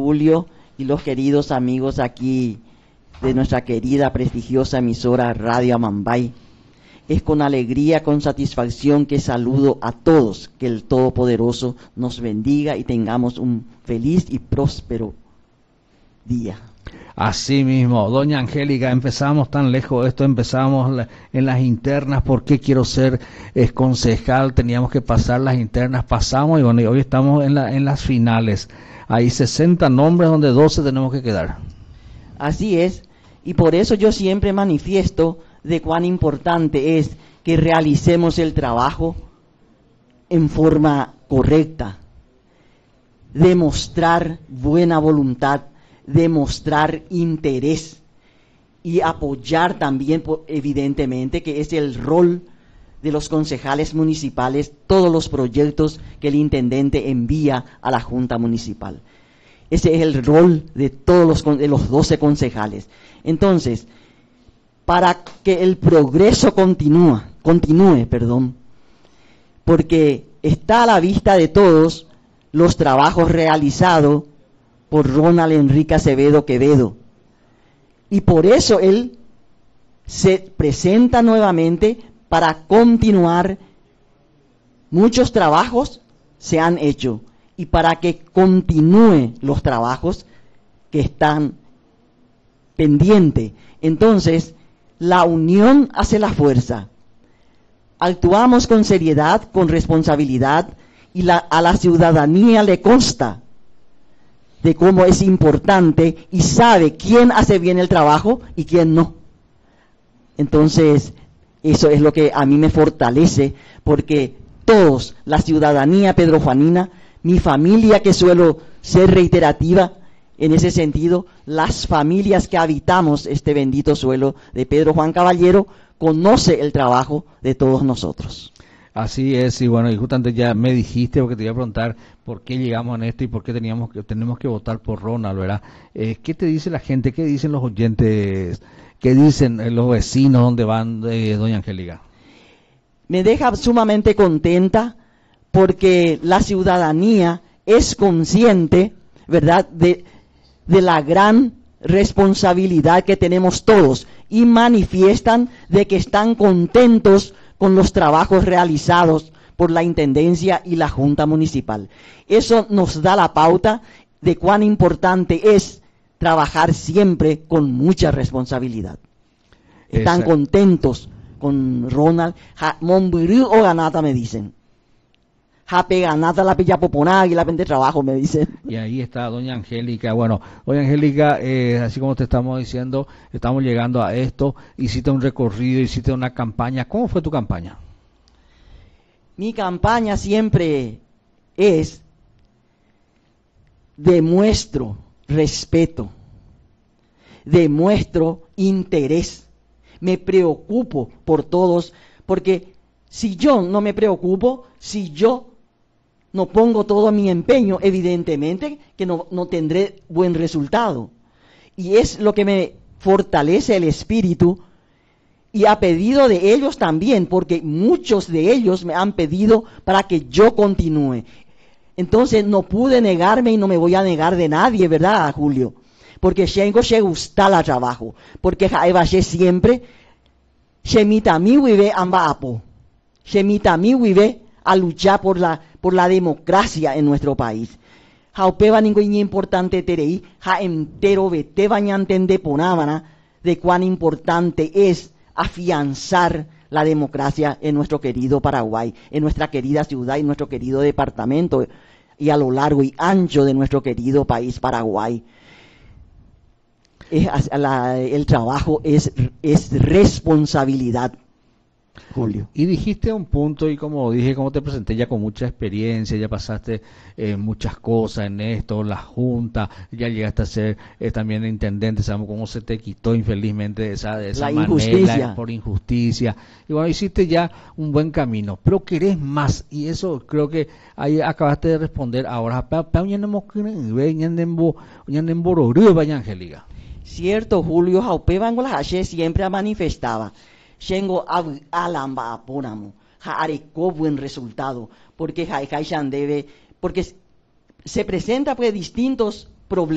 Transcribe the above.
Julio y los queridos amigos aquí de nuestra querida, prestigiosa emisora Radio Amambay. Es con alegría, con satisfacción que saludo a todos, que el Todopoderoso nos bendiga y tengamos un feliz y próspero día. Así mismo, doña Angélica, empezamos tan lejos de esto, empezamos en las internas, ¿por qué quiero ser concejal? Teníamos que pasar las internas, pasamos y bueno, y hoy estamos en las finales. Hay 60 nombres donde 12 tenemos que quedar. Así es, y por eso yo siempre manifiesto de cuán importante es que realicemos el trabajo en forma correcta, demostrar buena voluntad, demostrar interés y apoyar también, evidentemente, que es el rol de los concejales municipales, todos los proyectos que el intendente envía a la Junta Municipal. Ese es el rol de todos de los 12 concejales. Entonces, para que el progreso continúe, porque está a la vista de todos los trabajos realizados por Ronald Enrique Acevedo Quevedo. Y por eso él se presenta nuevamente para continuar. Muchos trabajos se han hecho y para que continúe los trabajos que están pendientes. Entonces, la unión hace la fuerza. Actuamos con seriedad, con responsabilidad y a la ciudadanía le consta de cómo es importante y sabe quién hace bien el trabajo y quién no. Entonces, eso es lo que a mí me fortalece, porque todos, la ciudadanía pedrojuanina, mi familia, que suelo ser reiterativa en ese sentido, las familias que habitamos este bendito suelo de Pedro Juan Caballero, conoce el trabajo de todos nosotros. Así es, y bueno, y justamente ya me dijiste, porque te iba a preguntar por qué llegamos en esto y por qué tenemos que votar por Ronald, ¿verdad? ¿Qué te dice la gente? ¿Qué dicen los oyentes? ¿Qué dicen los vecinos donde van, doña Angélica? Me deja sumamente contenta porque la ciudadanía es consciente, ¿verdad?, de la gran responsabilidad que tenemos todos y manifiestan de que están contentos con los trabajos realizados por la Intendencia y la Junta Municipal. Eso nos da la pauta de cuán importante es trabajar siempre con mucha responsabilidad. Están contentos con Ronald. Monbirú o ganata, me dicen. Jape ganata la pilla poponá y la pende trabajo, me dicen. Y ahí está doña Angélica. Bueno, doña Angélica, así como te estamos diciendo, estamos llegando a esto. Hiciste un recorrido, hiciste una campaña. ¿Cómo fue tu campaña? Mi campaña siempre es: demuestro respeto, demuestro interés, me preocupo por todos, porque si yo no me preocupo, si yo no pongo todo mi empeño, evidentemente que no tendré buen resultado. Y es lo que me fortalece el espíritu, y a pedido de ellos también, porque muchos de ellos me han pedido para que yo continúe. Entonces no pude negarme y no me voy a negar de nadie, ¿verdad, Julio? Porque tengo que gustar el trabajo, porque Jaeva siempre, Shemita mi vive amba apo, Shemita mi vive a luchar por la democracia en nuestro país. Jaupeva ningún importante terei, ja entero vete bañantende ponábana de cuán importante es afianzar la democracia en nuestro querido Paraguay, en nuestra querida ciudad y nuestro querido departamento y a lo largo y ancho de nuestro querido país Paraguay. El trabajo es responsabilidad, Julio. Y dijiste un punto, y como dije, como te presenté ya con mucha experiencia, ya pasaste muchas cosas en esto, la Junta, ya llegaste a ser también intendente, sabemos cómo se te quitó infelizmente esa manera, por injusticia. Y bueno, hiciste ya un buen camino, pero querés más, y eso creo que ahí acabaste de responder ahora. Angélica. Cierto, Julio, Jaupeva en siempre manifestaba. Shengo alamba aponamo, ja areco buen resultado, porque porque se presenta pues distintos problemas